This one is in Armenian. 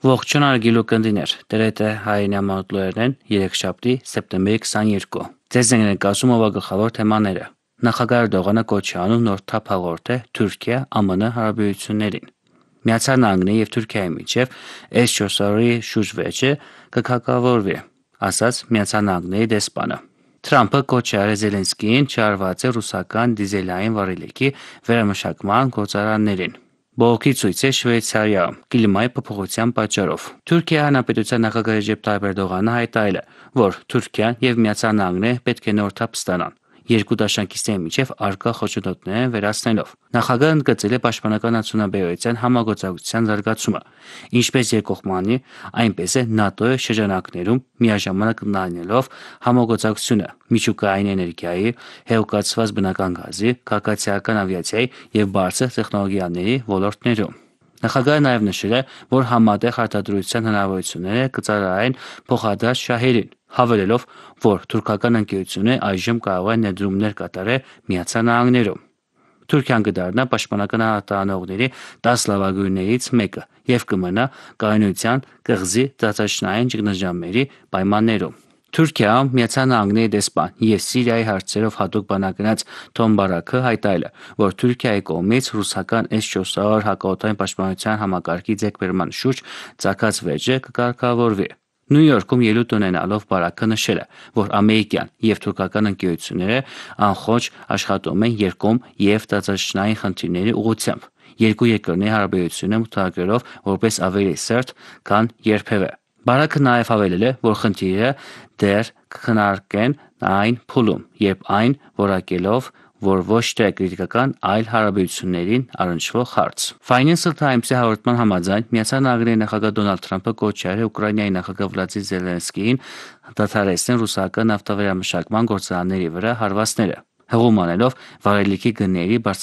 Ողջույն արգելու կնդիներ, դրետ է հային ամատլուերն երեքշաբթի սեպտեմբերի 22։ Ձեզ ենք ներկայացում ով գլխավոր թեմաները։ Նախագահ Էրդողանը կոչ է անում նոր թափ հաղորդել Թուրքիա-ԱՄՆ հարաբերություններին։ Միացյալ Նահանգների եւ Թուրքիայի միջև S-400-ի շուրջ վեճը կքակավորվի, ասաց Միացյալ Նահանգների դեսպանը։ Թրամփը կոչ է արել Զելենսկիին չարված է ռուսական դիզելային վառելիքի վերամշակման գործարաններին։ Բողոքի ցույց է Շվեյցարիայում կլիմայի փոփոխության պատճառով։ Թուրքիայի հանրապետության նախագահ Ռեջեփ Տայիպ Էրդողանը հայտարարել է, որ Թուրքիան եւ Միացյալ Նահանգները պետք է նոր թափ ստանան, երկու դաշնակիցների միջև առկա խոչընդոտները վերացնելով։ Նախագահը ընդգծել է պաշտպանական արդյունաբերության համագործակցության զարգացումը, ինչպես երկկողմանի, այնպես էլ ՆԱՏՕ-ի շրջանակներում միաժամանակ ընդլայնելով համագործակցությունը միջուկային էներգիայի, հեղուկացված բնական գազի, քաղաքացիական ավիացիայի եւ բարձր տեխնոլոգիաների ոլորտներում։ Նախագահը նաև նշել է, որ համատեղ արտադրության հնարավորությունները կծառայեն փոխադարձ շահերին, հավելելով, որ թուրքական ընկերությունները այժմ կարող են ներդրումներ կատարել Միացյալ Նահանգներում։ Թուրքիան կդառնա պաշտպանական արտահանողների 10 լավագույններից մեկը եւ կմնա կայունության կղզի տարածաշրջանային ճգնաժամերի պայմաններում։ Թուրքիայում Միացյալ Նահանգների դեսպան եւ Սիրիայի հարցերով հատուկ բանականաց Թոմ Բարաքը հայտարարել է, որ Թուրքիայի կողմից ռուսական S-400 հակաօդային պաշտպանության համակարգի ձեռքբերման շուրջ ցակած վեճը կկարգավորվի։ Նյու Յորքում ելույթ ունենալով Բարաքը նշել է, որ ամերիկյան եւ թուրքական ընկերությունները անխոչ աշխատում են երկկողմ եւ տարածաշրջանային խնդիրների ուղղությամբ, երկու երկրների հարաբերությունները մտահոգելով որպես ավելի սերտ, քան երբևէ։ Բարաքը նաև հավելել է, որ խնդիրը դեռ կքննարկեն այն փուլում, երբ այն որակելով, որ ոչ թե քրիտիկական, այլ հարաբերություններին առնչվող հարց։ Financial Times-ի հաղորդման համաձայն Միացյալ Նահանգների նախագահ Դոնալդ Թրամփը կոչ է արել Ուկրաինայի նախագահ Վլադիմիր Զելենսկիին դադարեցնել ռուսական նավթավերամշակման գործարանների վրա հարվածները, հղում անելով վառելիքի գների